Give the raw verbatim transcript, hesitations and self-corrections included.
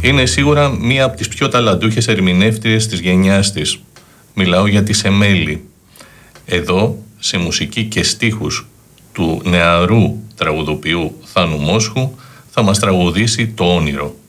Είναι σίγουρα μία από τις πιο ταλαντούχες ερμηνεύτριες της γενιάς της. Μιλάω για τη Σεμέλη. Εδώ, σε μουσική και στίχους του νεαρού τραγουδοποιού Θάνου Μόσχου, θα μας τραγουδήσει το όνειρο.